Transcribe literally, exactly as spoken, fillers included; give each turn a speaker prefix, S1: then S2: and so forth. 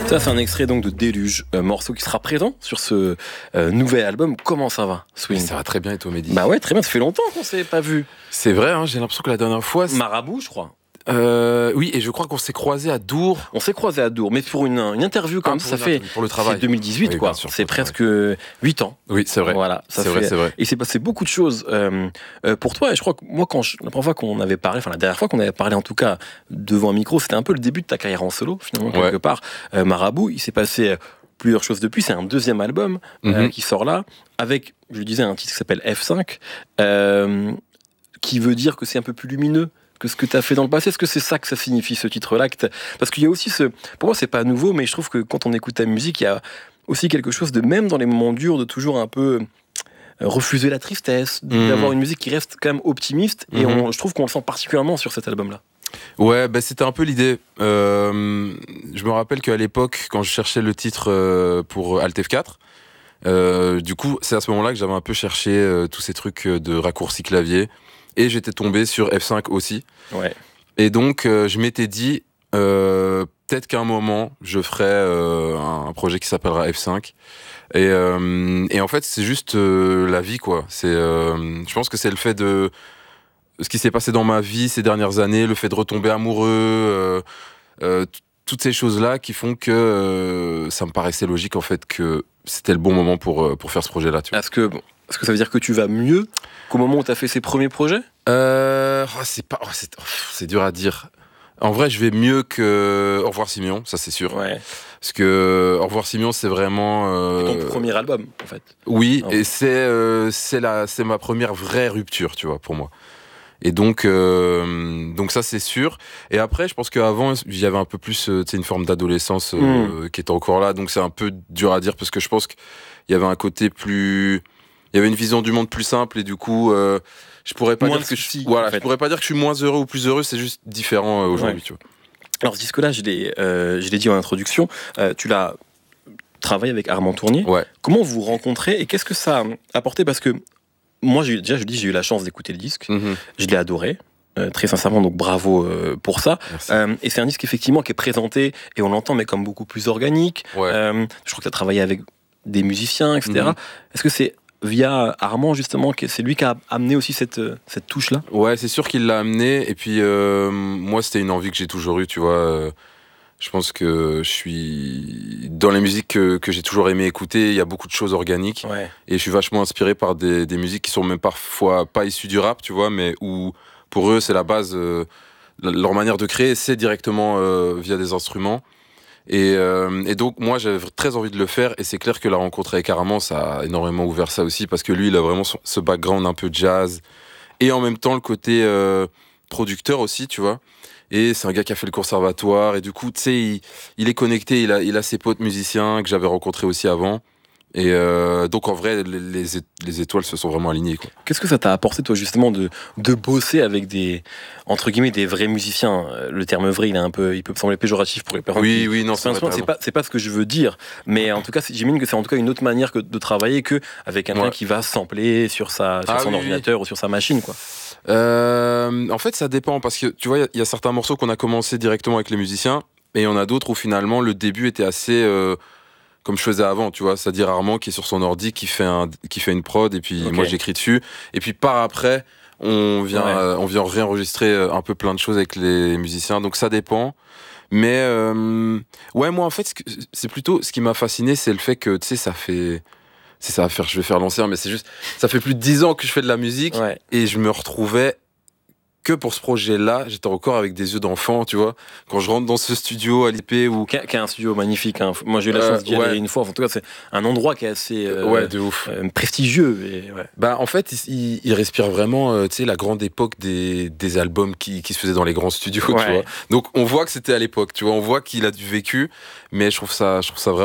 S1: Ça, c'est un extrait donc de Déluge, euh, morceau qui sera présent sur ce euh, nouvel album. Comment ça va, Swing?
S2: Ça va très bien, et toi, Mehdi?
S1: Bah ouais, très bien, ça fait longtemps qu'on s'est pas vu.
S2: C'est vrai, hein, j'ai l'impression que la dernière fois... c'est-
S1: Marabout, je crois.
S2: Euh, oui, et je crois qu'on s'est croisés à Dour.
S1: On s'est croisés à Dour, mais pour une, une interview comme
S2: Ah,
S1: ça,
S2: pour
S1: ça
S2: une
S1: fait
S2: interview, pour le travail.
S1: c'est deux mille dix-huit,
S2: Oui,
S1: quoi.
S2: bien sûr,
S1: C'est
S2: pour le
S1: presque huit ans.
S2: Oui, c'est vrai.
S1: Voilà, ça
S2: c'est
S1: fait...
S2: vrai, c'est vrai.
S1: Et il s'est passé beaucoup de choses euh, euh, pour toi. Et je crois que moi, quand je... la première fois qu'on avait parlé, enfin la dernière fois qu'on avait parlé, en tout cas devant un micro, c'était un peu le début de ta carrière en solo, finalement, quelque
S2: Ouais.
S1: part. Euh, Marabout, il s'est passé euh, plusieurs choses depuis. C'est un deuxième album euh,
S2: Mhm.
S1: qui sort là, avec, je le disais, un titre qui s'appelle F cinq, euh, qui veut dire que c'est un peu plus lumineux que ce que tu as fait dans le passé. Est-ce que c'est ça que ça signifie, ce titre-là que t'as- Parce qu'il y a aussi ce... Pour moi, c'est pas nouveau, mais je trouve que quand on écoute ta musique, il y a aussi quelque chose de, même dans les moments durs, de toujours un peu euh, refuser la tristesse,
S2: Mhm.
S1: d'avoir une musique qui reste quand même optimiste. Et
S2: Mhm.
S1: on, je trouve qu'on le sent particulièrement sur cet album-là.
S2: Ouais, bah, c'était un peu l'idée. Euh, je me rappelle qu'à l'époque, quand je cherchais le titre euh, pour Alt F quatre, euh, du coup, c'est à ce moment-là que j'avais un peu cherché euh, tous ces trucs euh, de raccourci clavier. Et j'étais tombé sur F cinq aussi.
S1: Ouais.
S2: Et donc, euh, je m'étais dit, euh, peut-être qu'à un moment, je ferai euh, un, un projet qui s'appellera F cinq. Et, euh, et en fait, c'est juste euh, la vie, quoi. C'est, euh, je pense que c'est le fait de ce qui s'est passé dans ma vie ces dernières années, le fait de retomber amoureux, euh, euh, t- toutes ces choses-là qui font que euh, ça me paraissait logique, en fait, que c'était le bon moment pour, euh, pour faire ce projet-là, tu vois.
S1: Est-ce que, bon, est-ce que ça veut dire que tu vas mieux qu'au moment où tu as fait ces premiers projets?
S2: Euh, oh, c'est pas, oh, c'est, oh, c'est dur à dire. En vrai, je vais mieux que Au revoir Simeon, ça c'est sûr.
S1: Ouais.
S2: Parce que Au revoir Simeon, c'est vraiment. euh,
S1: Ton premier album, en fait.
S2: Oui,
S1: Ah.
S2: et c'est euh, c'est la, c'est ma première vraie rupture, tu vois, pour moi. Et donc, euh, donc ça c'est sûr. Et après, je pense qu'avant, il y avait un peu plus, euh, tu sais, une forme d'adolescence euh,
S1: Mm.
S2: qui était encore là. Donc c'est un peu dur à dire parce que je pense qu'il y avait un côté plus, il y avait une vision du monde plus simple et du coup, euh, je pourrais pas
S1: Moins
S2: dire
S1: de
S2: que je,
S1: soucis,
S2: voilà,
S1: en fait.
S2: je pourrais pas dire que je suis moins heureux ou plus heureux. C'est juste différent euh, aujourd'hui,
S1: Ouais.
S2: tu vois.
S1: Alors, ce disque-là, je l'ai, euh, je l'ai dit en introduction, euh, tu l'as travaillé avec Armand Tournier.
S2: Ouais.
S1: Comment vous vous rencontrez et qu'est-ce que ça a apporté? Parce que moi, j'ai, déjà, je dis, j'ai eu la chance d'écouter le disque.
S2: Mhm.
S1: Je l'ai adoré. euh, très sincèrement, donc bravo euh, pour ça.
S2: Merci.
S1: Euh, et c'est un disque effectivement qui est présenté, et on l'entend, mais comme beaucoup plus organique.
S2: Ouais.
S1: Euh, je crois que tu as travaillé avec des musiciens, et cetera.
S2: Mhm.
S1: Est-ce que c'est via Armand, justement, que c'est lui qui a amené aussi cette, euh, cette touche-là?
S2: Ouais, c'est sûr qu'il l'a amené. Et puis, euh, moi, c'était une envie que j'ai toujours eue, tu vois. euh, Je pense que je suis dans les musiques que, que j'ai toujours aimé écouter. Il y a beaucoup de choses organiques.
S1: Ouais.
S2: Et je suis vachement inspiré par des, des musiques qui sont même parfois pas issues du rap, tu vois, mais où pour eux, c'est la base. euh, leur manière de créer, c'est directement euh, via des instruments. Et, euh, et donc, moi, j'avais très envie de le faire. Et c'est clair que la rencontre avec Armand, ça a énormément ouvert ça aussi, parce que lui, il a vraiment son- ce background un peu jazz. Et en même temps, le côté euh, producteur aussi, tu vois. Et c'est un gars qui a fait le conservatoire. Et du coup, tu sais, il, il est connecté. Il a, il a ses potes musiciens que j'avais rencontrés aussi avant. Et euh, donc, en vrai, les, les, é- les étoiles se sont vraiment alignées, quoi.
S1: Qu'est-ce que ça t'a apporté, toi, justement, de, de bosser avec des, entre guillemets, des vrais musiciens? Euh, Le terme vrai, il est un peu, il peut sembler péjoratif pour les personnes.
S2: Oui,
S1: qui-
S2: oui, non, c'est
S1: Enfin,
S2: vrai, t'as
S1: c'est
S2: raison.
S1: pas, c'est pas ce que je veux dire, mais en tout cas, c'est- j'imagine que c'est en tout cas une autre manière que de travailler que avec quelqu'un
S2: Ouais.
S1: qui va sampler sur sa, sur
S2: Ah
S1: son
S2: oui,
S1: ordinateur ou sur sa machine, quoi.
S2: Euh, en fait, ça dépend parce que tu vois, il y a- il y, a certains morceaux qu'on a commencé directement avec les musiciens, et il y en a d'autres où finalement le début était assez euh, comme je faisais avant, tu vois, c'est-à-dire Armand qui est sur son ordi, qui fait un, qui fait une prod, et puis
S1: Ok.
S2: moi j'écris dessus, et puis par après on vient,
S1: Ouais.
S2: euh, on vient réenregistrer euh, un peu plein de choses avec les musiciens, donc ça dépend. Mais euh, ouais, moi en fait, ce que- c'est plutôt ce qui m'a fasciné, c'est le fait que tu sais, ça fait, c'est ça va faire, je vais faire l'ancien, mais c'est juste, ça fait plus de dix ans que je fais de la musique.
S1: Ouais.
S2: Et je me retrouvais que pour ce projet-là, j'étais encore avec des yeux d'enfant, tu vois. Quand je rentre dans ce studio à l'I P où...
S1: Qui a, qui a un studio magnifique, hein. Moi, j'ai eu la
S2: Euh,
S1: chance d'y aller
S2: ouais.
S1: une fois. En tout cas, c'est un endroit qui est assez euh,
S2: ouais, de ouf.
S1: euh, prestigieux. Et, ouais.
S2: Bah, en fait, il, il- il respire vraiment, euh, tu sais, la grande époque des, des albums qui, qui se faisaient dans les grands studios,
S1: Ouais.
S2: tu vois. Donc, on voit que c'était à l'époque, tu vois. On voit qu'il a du vécu, mais je trouve ça, je trouve ça vraiment